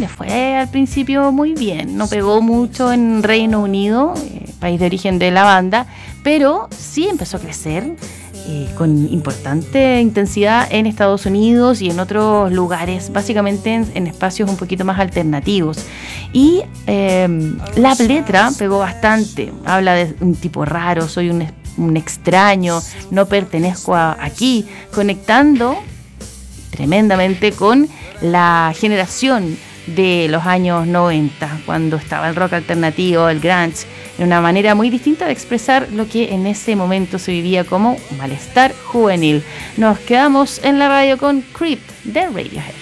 le fue al principio muy bien, no pegó mucho en Reino Unido, país de origen de la banda, pero sí empezó a crecer con importante intensidad en Estados Unidos y en otros lugares, básicamente en espacios un poquito más alternativos. Y la letra pegó bastante, habla de un tipo raro, soy un extraño, no pertenezco aquí, conectando tremendamente con la generación de los años 90, cuando estaba el rock alternativo, el grunge, de una manera muy distinta de expresar lo que en ese momento se vivía como malestar juvenil. Nos quedamos en la radio con Creep de Radiohead.